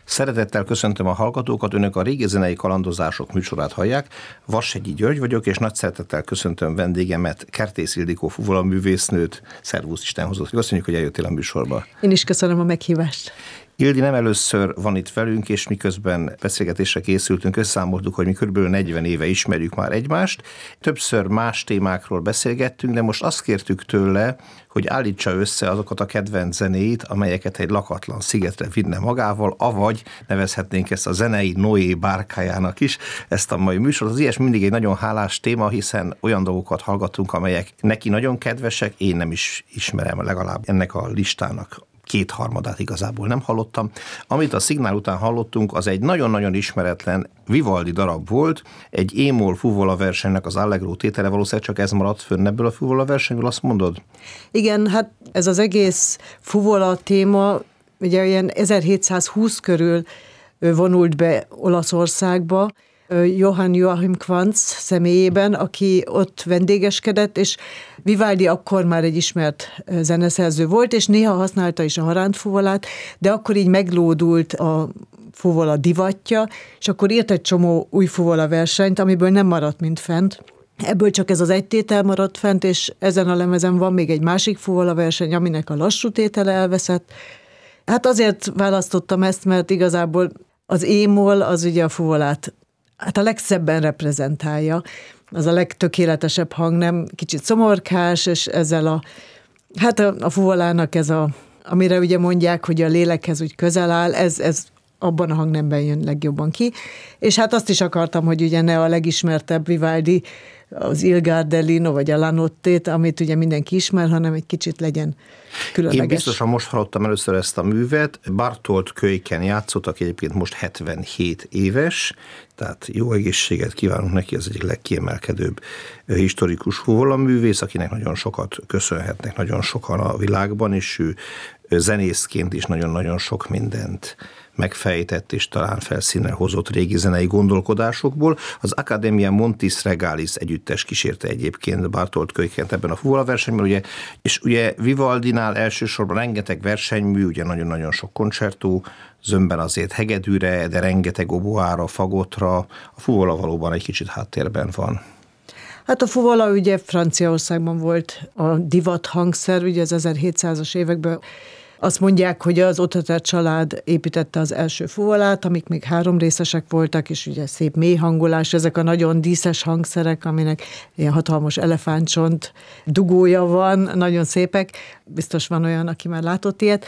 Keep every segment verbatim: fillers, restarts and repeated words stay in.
Szeretettel köszöntöm a hallgatókat, önök a Régi Zenei Kalandozások műsorát hallják. Vassegyi György vagyok, és nagy szeretettel köszöntöm vendégemet, Kertész Ildikó fuvolaművésznőt. Szervusz, Isten hozott. Köszönjük, hogy eljöttél a műsorba. Én is köszönöm a meghívást. Ildi nem először van itt velünk, és miközben beszélgetésre készültünk, összeszámoltuk, hogy mi körülbelül negyven éve ismerjük már egymást. Többször más témákról beszélgettünk, de most azt kértük tőle, hogy állítsa össze azokat a kedvenc zenéit, amelyeket egy lakatlan szigetre vinne magával, avagy nevezhetnénk ezt a zenei Noé bárkájának is, ezt a mai műsort. Az ilyes mindig egy nagyon hálás téma, hiszen olyan dolgokat hallgatunk, amelyek neki nagyon kedvesek, én nem is ismerem legalább ennek a listának kétharmadát igazából nem hallottam. Amit a szignál után hallottunk, az egy nagyon-nagyon ismeretlen Vivaldi darab volt, egy émol fuvola versenynek az allegro tétele, valószínűleg csak ez maradt fönn ebből a fuvola versenyről, azt mondod? Igen, hát ez az egész fuvola téma, ugye ilyen ezerhétszázhúsz körül vonult be Olaszországba, Johann Joachim Quantz személyében, aki ott vendégeskedett, és Vivaldi akkor már egy ismert zeneszerző volt, és néha használta is a harántfuvolát, de akkor így meglódult a fuvola divatja, és akkor írt egy csomó új fuvola versenyt, amiből nem maradt mind fent. Ebből csak ez az egy tétel maradt fent, és ezen a lemezen van még egy másik fuvola verseny, aminek a lassú tétele elveszett. Hát azért választottam ezt, mert igazából az émol az ugye a fuvolát hát a legszebben reprezentálja, az a legtökéletesebb hang, nem kicsit szomorkás, és ezzel a, hát a, a fuvolának ez a, amire ugye mondják, hogy a lélekhez úgy közel áll, ez, ez abban a hangnemben jön legjobban ki. És hát azt is akartam, hogy ugye ne a legismertebb Vivaldi, az Il Gardellino vagy a La Notte-t, amit ugye mindenki ismer, hanem egy kicsit legyen különleges. Én biztosan most hallottam először ezt a művet. Bartolt Kölyken játszott, aki egyébként most hetvenhét éves, tehát jó egészséget kívánunk neki, az egyik legkiemelkedőbb historikus fuvolaművész, akinek nagyon sokat köszönhetnek, nagyon sokan a világban, és ő zenészként is nagyon-nagyon sok mindent megfejtett és talán felszínre hozott régi zenei gondolkodásokból. Az Academia Montis Regalis együttes kísérte egyébként Bartolt Kölykent ebben a fuvola versenyben, ugye, és ugye Vivaldinál elsősorban rengeteg versenymű, ugye nagyon-nagyon sok koncertó, zömben azért hegedűre, de rengeteg oboára, fagotra, a fuvola valóban egy kicsit háttérben van. Hát a fuvola ugye Franciaországban volt a divat hangszer, ugye az ezerhétszázas években. Azt mondják, hogy az Ottokar család építette az első fuvolát, amik még három részesek voltak, és ugye szép mély hangolás, ezek a nagyon díszes hangszerek, aminek ilyen hatalmas elefántcsont dugója van, nagyon szépek. Biztos van olyan, aki már látott ilyet.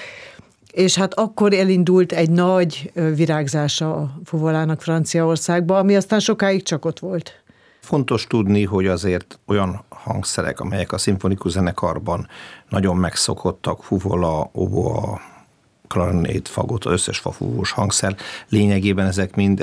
És hát akkor elindult egy nagy virágzása a fuvolának Franciaországba, ami aztán sokáig csak ott volt. Fontos tudni, hogy azért olyan hangszerek, amelyek a szimfonikus zenekarban nagyon megszokottak, fuvola, oboa, klarinét, fagot, az összes fafúvós hangszer, lényegében ezek mind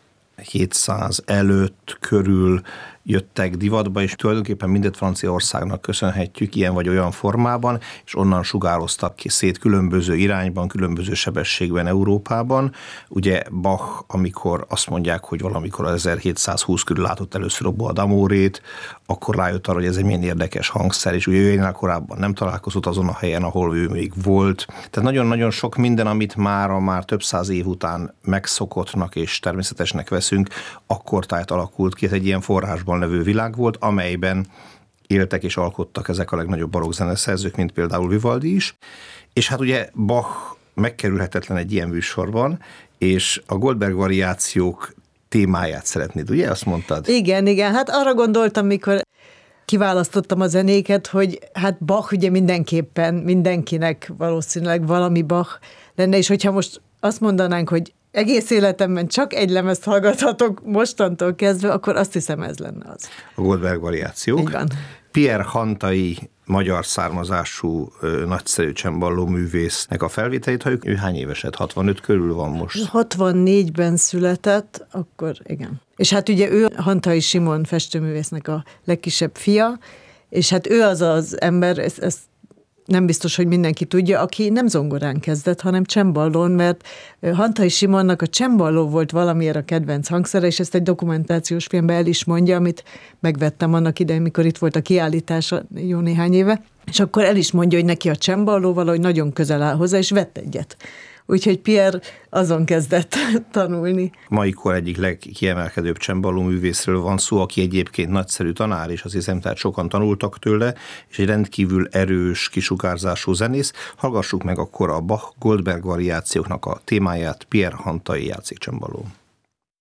ezerhétszáz előtt körül jöttek divatba, és tulajdonképpen mindet Franciaországnak köszönhetjük ilyen vagy olyan formában, és onnan sugároztak ki szét különböző irányban, különböző sebességben Európában. Ugye Bach, amikor azt mondják, hogy valamikor az ezerhétszázhúsz körül látott először a Bois d'Amourét, akkor rájött arra, hogy ez egy milyen érdekes hangszer, és ugye ő korábban nem találkozott azon a helyen, ahol ő még volt. Tehát nagyon-nagyon sok minden, amit már a már több száz év után megszokottnak és természetesnek veszünk, akkor tájt alakult ki, ez egy ilyen forrásban levő világ volt, amelyben éltek és alkottak ezek a legnagyobb barokk zeneszerzők, mint például Vivaldi is. És hát ugye Bach megkerülhetetlen egy ilyen műsorban, és a Goldberg variációk témáját szeretnéd, ugye? Azt mondtad? Igen, igen. Hát arra gondoltam, mikor kiválasztottam a zenéket, hogy hát Bach ugye mindenképpen mindenkinek valószínűleg valami Bach lenne, és hogyha most azt mondanánk, hogy egész életemben csak egy lemezt hallgathatok mostantól kezdve, akkor azt hiszem ez lenne az. A Goldberg variációk. Így van. Pierre Hantai magyar származású nagyszerű csembaló művésznek a felvételét halljuk. Ő hány éveset? hatvanöt körül van most? hatvannégyben született, akkor igen. És hát ugye ő Hantai Simon festőművésznek a legkisebb fia, és hát ő az az ember, ezt, ezt nem biztos, hogy mindenki tudja, aki nem zongorán kezdett, hanem cemballón, mert Hantai Simonnak a cemballó volt valamiért a kedvenc hangszere, és ezt egy dokumentációs filmben el is mondja, amit megvettem annak idején, mikor itt volt a kiállítása jó néhány éve, és akkor el is mondja, hogy neki a cemballó valahogy nagyon közel áll hozzá, és vett egyet. úgyhogy Pierre azon kezdett tanulni. Mai kor egyik legkiemelkedőbb csembaló művészről van szó, aki egyébként nagyszerű tanár, és azt hiszem, tehát sokan tanultak tőle, és egy rendkívül erős, kisugárzású zenész. Hallgassuk meg akkor a Bach-Goldberg variációknak a témáját, Pierre Hantai játszik csembalón.